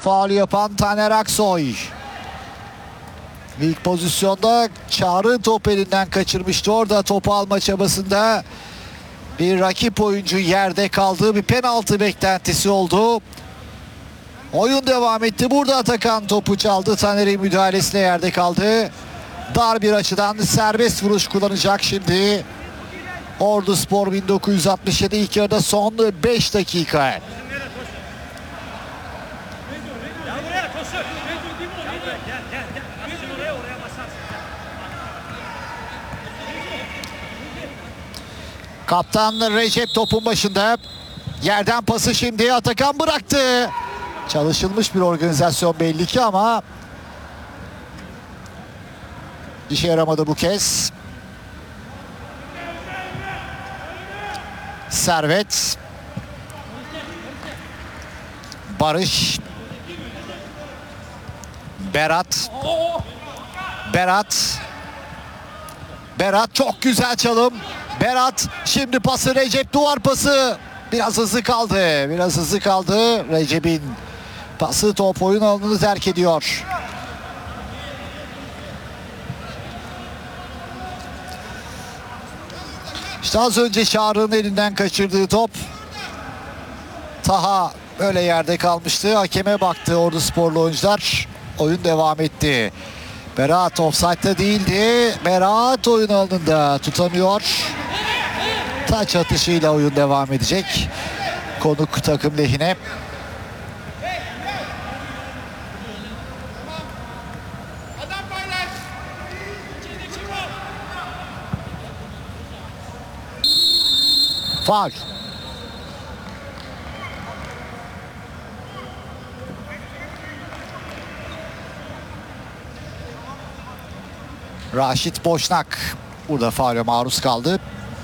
faul yapan Taner Aksoy. İlk pozisyonda Çağrı top elinden kaçırmıştı. Orada topu alma çabasında bir rakip oyuncu yerde kaldığı bir penaltı beklentisi oldu. Oyun devam etti. Burada Atakan topu çaldı. Taner'in müdahalesiyle yerde kaldı. Dar bir açıdan serbest vuruş kullanacak şimdi. Orduspor 1967 ilk yarıda son 5 dakika. Kaptan Recep topun başında. Yerden pası şimdi Atakan bıraktı. Çalışılmış bir organizasyon belli ki ama işe yaramadı bu kez. Servet. Barış. Berat. Berat çok güzel çalım. Berat şimdi pası Recep, duvar pası. Biraz hızlı kaldı. Recep'in pası top oyun alanını terk ediyor. İşte az önce Çağrı'nın elinden kaçırdığı top. Taha böyle yerde kalmıştı. Hakeme baktı Ordusporlu oyuncular. Oyun devam etti. Berat ofsaytta değildi. Berat oyun alanında tutamıyor. Taç atışıyla oyun devam edecek. Konuk takım lehine. Faul. Raşit Boşnak burada faule maruz kaldı.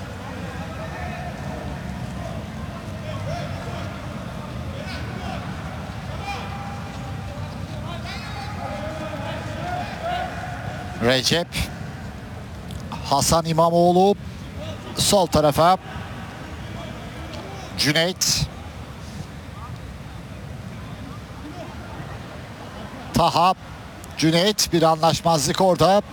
Recep. Hasan İmamoğlu sol tarafa. Cüneyt. Taha. Cüneyt, bir anlaşmazlık orada.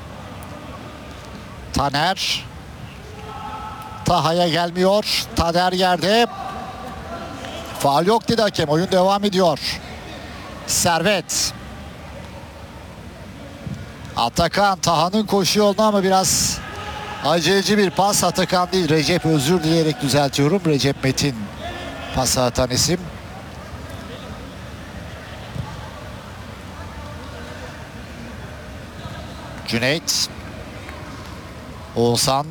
Taner. Taha'ya gelmiyor. Taner yerde. Faul yok dedi hakem. Oyun devam ediyor. Servet. Atakan Taha'nın koşu yoluna ama biraz aceleci bir pas. Atakan değil, Recep, özür dileyerek düzeltiyorum. Recep Metin pası atan isim. Cüneyt. Oğuzhan.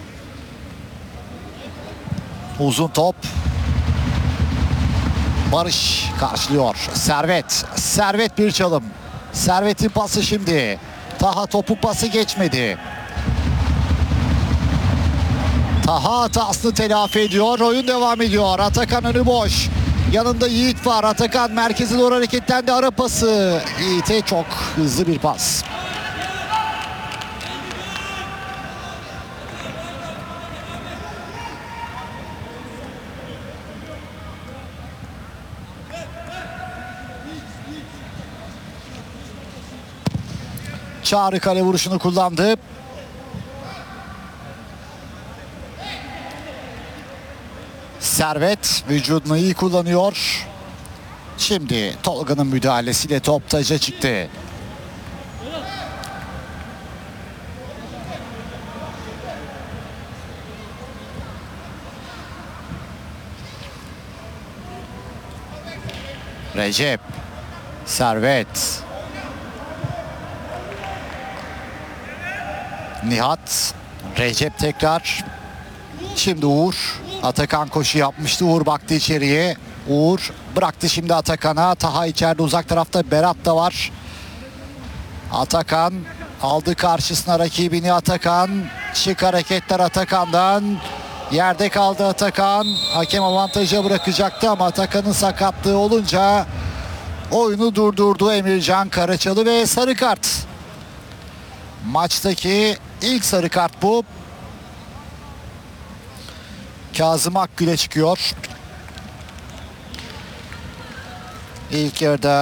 Uzun top. Barış karşılıyor. Servet bir çalım. Servet'in pası şimdi. Taha topu pası geçmedi. Taha hatasını telafi ediyor. Oyun devam ediyor. Atakan önü boş. Yanında Yiğit var. Atakan merkeze doğru hareketlendi. Ara pası. Yiğit'e çok hızlı bir pas. Çağrı kale vuruşunu kullandı. Servet vücudunu iyi kullanıyor. Şimdi Tolga'nın müdahalesiyle top taca çıktı. Recep. Servet. Nihat. Recep tekrar. Şimdi Uğur. Atakan koşu yapmıştı. Uğur baktı içeriye. Uğur bıraktı şimdi Atakan'a. Taha içeride, uzak tarafta Berat da var. Atakan aldı karşısına rakibini. Atakan. Şık hareketler Atakan'dan. Yerde kaldı Atakan. Hakem avantaja bırakacaktı ama Atakan'ın sakatlığı olunca oyunu durdurdu Emircan Karaçalı ve sarı kart. Maçtaki ilk sarı kart bu. Kazım Akgül'e çıkıyor. İlk yarıda